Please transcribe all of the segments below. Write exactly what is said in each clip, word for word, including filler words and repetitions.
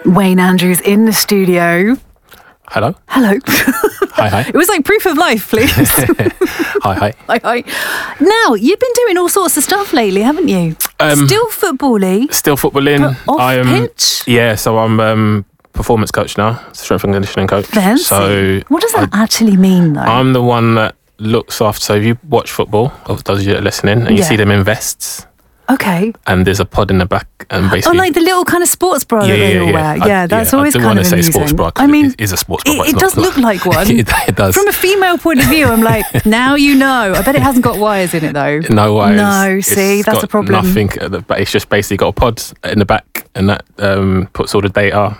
Wayne Andrews in the studio. Hello. Hello. Hi, hi. It was like proof of life, please. Hi, hi. Hi, hi. Now, you've been doing all sorts of stuff lately, haven't you? Um, Still football-y. Still footballing. But off I am, pitch? Yeah, so I'm um, performance coach now, strength and conditioning coach. Fancy. So what does that I, actually mean, though? I'm the one that looks after. So if you watch football, or those of you that are listening, and you Yeah. see them in vests, Okay. and there's a pod in the back, and Oh, basically, like the little kind of sports bra yeah, that they yeah, all yeah. wear. I- Yeah, that's yeah, always I do kind want of to say amusing. sports bra. 'Cause I mean, it is a sports bra. it, but it's it not, does look like one. it, it does. From a female point of view, I'm like, now you know. I bet it hasn't got wires in it, though. No wires. No, It's see, that's got a problem. Nothing, at the, but it's just basically got a pod in the back, and that um, puts all the data,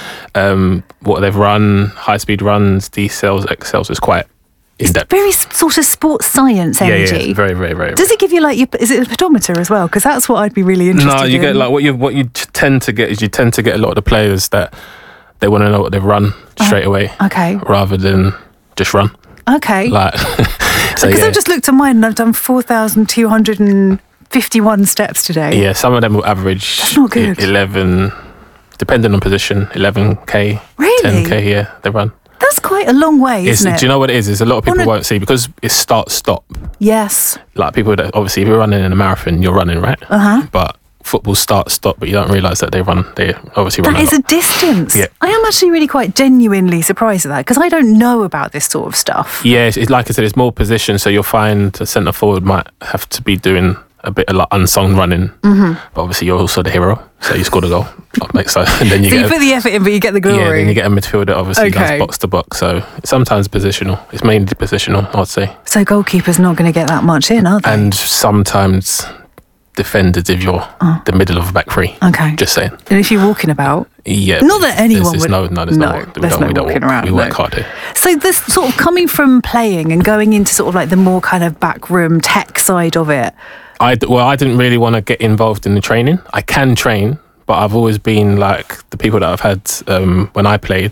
um, what they've run, high speed runs, D cells, X cells. It's quite in It's depth. very s- sort of sports science Yeah, energy. yeah, it's very, very, very. Does it give you like your, is it a pedometer as well? Because that's what I'd be really interested in. No, you get like what you what you t- tend to get is you tend to get a lot of the players that they want to know what they've run straight away, Okay. rather than just run. Okay. Like, so Because yeah, I've just looked at mine and I've done four thousand two hundred fifty-one steps today. yeah. Some of them will average That's not good. e- eleven, depending on position, eleven k, Really? ten k. Yeah, they run. That's quite a long way, It's, isn't it? do you know what it is? Is a lot of people On a- won't see because it's start stop. Yes. Like people that obviously, if you're running in a marathon, you're running, right? Uh huh. But football start stop, but you don't realise that they run. They obviously run. That a is lot. a distance. Yeah. I am actually really quite genuinely surprised at that because I don't know about this sort of stuff. Yeah, it's, it's like I said, it's more position. So you'll find a centre forward might have to be doing a bit of like unsung running, mm-hmm. but obviously you're also the hero, so you scored a goal. Like, so and then you So get you a, put the effort in, but you get the glory. yeah, then you get a midfielder obviously Okay. that's box to box. So it's sometimes positional. It's mainly positional, I'd say, So goalkeeper's not going to get that much in, are they? and sometimes defenders if you're the middle of a back three. Okay. Just saying. And if you're walking about, Yeah. Not that anyone there's, would- there's No, no, there's No, no. we there's don't, no we don't walking walk, around, We work no. hard here. so this sort of coming from playing and going into sort of like the more kind of backroom tech side of it. I d- well, I didn't really want to get involved in the training. I can train, but I've always been like the people that I've had um, when I played.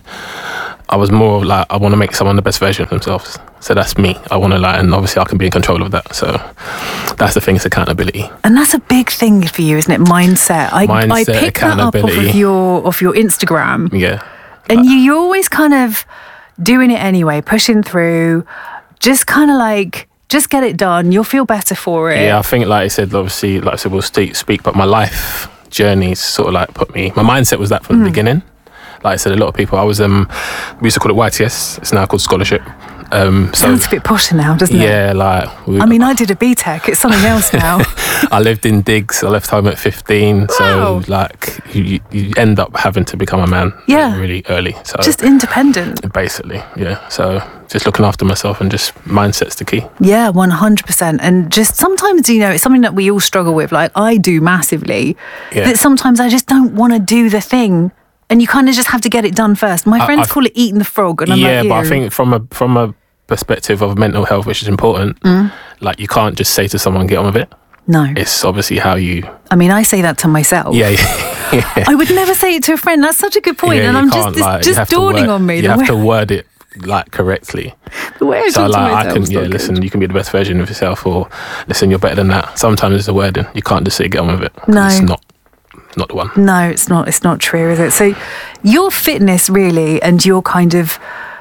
I was more like I want to make someone the best version of themselves. So that's me. I want to like, and obviously I can be in control of that. So that's the thing. It's accountability. And that's a big thing for you, isn't it? Mindset. I, I Mindset, picked that up off of accountability. your off your Instagram. Yeah. And you, you're always kind of doing it anyway, pushing through, just kind of like, just get it done. You'll feel better for it. Yeah, I think like I said, obviously, like I said, we'll speak, speak but my life journey sort of like put me, my mindset was that from Hmm. the beginning. Like I said, a lot of people, I was, um, we used to call it Y T S, it's now called scholarship. Um, so Sounds a bit posher now, doesn't it? yeah, like, we, I mean, I did a B Tech. It's something else now. I lived in digs, I left home at fifteen, Wow. so like, you, you end up having to become a man Yeah. really early. So Just independent. basically, yeah, so just looking after myself and just mindset's the key. Yeah, one hundred percent. And just sometimes, you know, it's something that we all struggle with. Like I do massively. Yeah. That sometimes I just don't want to do the thing. And you kind of just have to get it done first. My I- friends I've- call it eating the frog. And I'm yeah, like, but I "Ew." think from a from a perspective of mental health, which is important, Mm. like you can't just say to someone, get on with it. No. It's obviously how you. I mean, I say that to myself. Yeah, yeah. yeah. I would never say it to a friend. That's such a good point. Yeah, and you I'm just, can't, it's like, you just have to dawning word- on me. You The have way, to word it like correctly. the way I So talk to like I myself can, is yeah. not good. Listen, you can be the best version of yourself, or listen, you're better than that. Sometimes it's the wording. You can't just say get on with it. 'cause No. it's not, not the one. No, it's not. It's not true, is it? So your fitness really and your kind of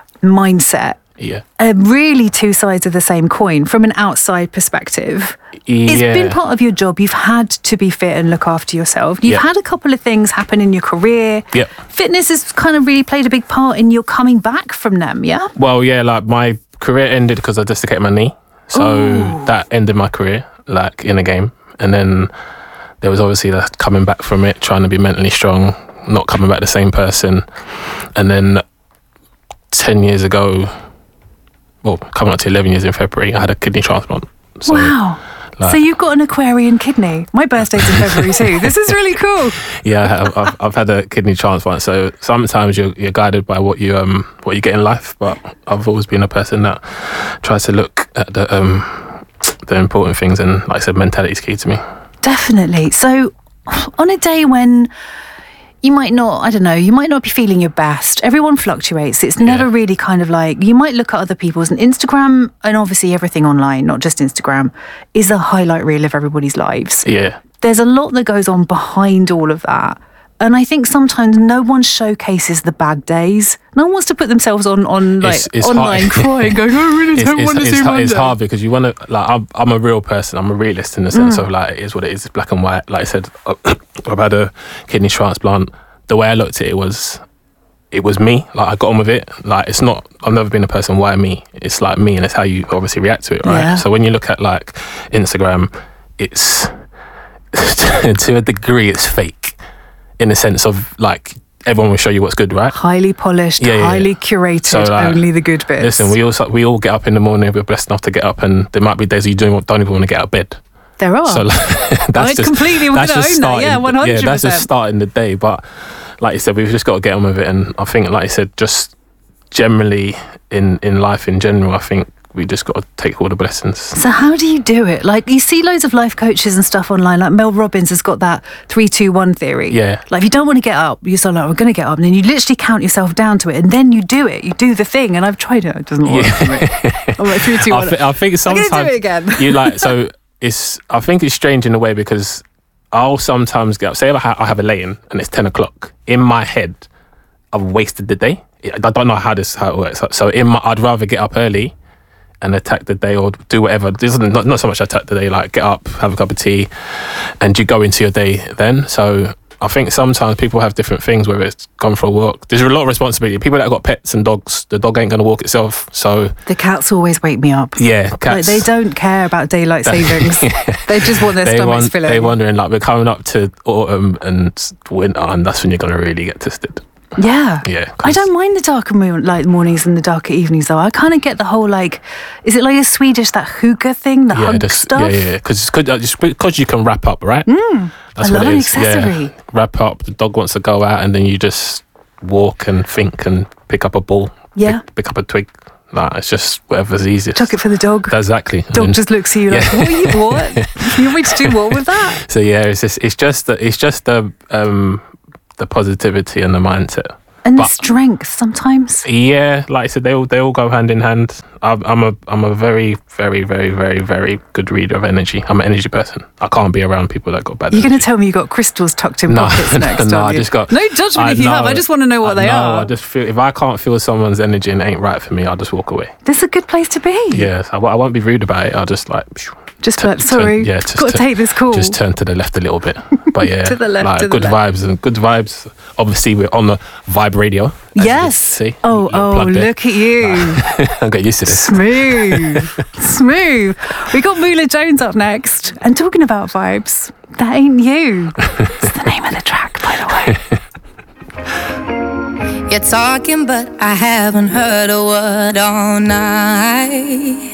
mindset Yeah. are really two sides of the same coin from an outside perspective. It's Yeah. been part of your job. You've had to be fit and look after yourself. You've Yeah. had a couple of things happen in your career. Yeah. Fitness has kind of really played a big part in your coming back from them, yeah? Well, yeah, like my career ended because I dislocated my knee. So that ended my career, like in a game. And then there was obviously that coming back from it, trying to be mentally strong, not coming back the same person. And then ten years ago, well, coming up to eleven years in February, I had a kidney transplant. So, Wow. like- so you've got an Aquarian kidney. My birthday's in February too. This is really cool. yeah, I've, I've, I've had a kidney transplant. So sometimes you're, you're guided by what you um what you get in life. But I've always been a person that tries to look at the um the important things, and like I said, mentality is key to me. Definitely. So on a day when you might not, I don't know, you might not be feeling your best. Everyone fluctuates. It's never Yeah. really kind of like, you might look at other people's, and Instagram, and obviously everything online, not just Instagram, is a highlight reel of everybody's lives. Yeah, There's a lot that goes on behind all of that. And I think sometimes no one showcases the bad days. No one wants to put themselves on, on like It's- it's online hard. crying, going, I really It's, don't it's, want to it's, see hard, Monday. it's hard because you want to, like, I'm, I'm a real person. I'm a realist in the sense of, like, it is what it is. It's black and white. Like I said, I've had a kidney transplant. The way I looked at it was, it was me. Like, I got on with it. Like, it's not, I've never been a person, why me? It's like me, and it's how you obviously react to it, right? Yeah. So when you look at, like, Instagram, it's, to a degree, it's fake in the sense of, like, everyone will show you what's good, right? Highly polished, Yeah, yeah, highly yeah. curated, So, like, only the good bits. Listen, we all we all get up in the morning. We're blessed enough to get up, and there might be days you don't, don't even want to get out of bed. there are. So like, that's I just completely want that's to just own that. starting. Yeah, one hundred Yeah, that's just percent. starting the day. But like you said, we've just got to get on with it. And I think, like you said, just generally in in life in general, I think we just got to take all the blessings. So how do you do it? Like, you see loads of life coaches and stuff online. Like Mel Robbins has got that three, two, one theory. Yeah. Like, if you don't want to get up, you're sort of like, I'm going to get up. And then you literally count yourself down to it. And then you do it. You do the thing. And I've tried it. It doesn't work for me. I'm like, three, two, I, one. th- I think I'm sometimes going to do it again. you like so it's. I think it's strange in a way because I'll sometimes get up. Say I ha- I have a lay-in and it's ten o'clock. In my head, I've wasted the day. I don't know how this how it works. So in my, I'd rather get up early and attack the day or do whatever. This isn't not, not so much attack the day, like get up, have a cup of tea, and you go into your day then. So I think sometimes people have different things, whether it's gone for a walk. There's a lot of responsibility. People that got pets and dogs, the dog ain't going to walk itself. So The cats always wake me up. yeah, Like, cats. they don't care about daylight savings. They just want their they stomachs want, filling. they're wondering, like, we're coming up to autumn and winter, and that's when you're going to really get tested. Yeah. Yeah, I don't mind the darker moon, like mornings and the darker evenings though. I kind of get the whole, like, is it like a Swedish, that hookah thing, the Yeah, hug this- stuff? yeah, yeah, because because you can wrap up, right? Mm, that's I love an Yeah, accessory. wrap up. The dog wants to go out, and then you just walk and think and pick up a ball. Yeah. pick, pick up a twig. Like, it's just whatever's easiest. Chuck it for the dog. Exactly. And Dog then- just looks at you like, Yeah. what are you, what? You want me to do what with that? So yeah, it's just it's just the, it's just the um the positivity and the mindset. And the But- strength sometimes. Yeah, like I said, they all they all go hand in hand. I'm, I'm a I'm a very very very very very good reader of energy. I'm an energy person. I can't be around people that got bad. You're going to energy. tell me you got crystals tucked in No, pockets next, no, aren't I you? just got- No judgment I if you have. know- I just want to know what I they know, are. I just feel if I can't feel someone's energy and it ain't right for me, I'll just walk away. This is a good place to be. Yeah, I, I won't be rude about it. I'll just like phew, Just turn- like, sorry, turn- yeah, just got to turn- take this call. Just turn to the left a little bit. But yeah, To the left, like to the good left. vibes and good vibes. Obviously, we're on the Vibe Radio. as you Yes. see. Oh, Little oh, plug there. look at you. I'll get used to this. Smooth. Smooth. We got Moolah Jones up next. And talking about vibes, that ain't you. It's the name of the track, by the way. You're talking, but I haven't heard a word all night.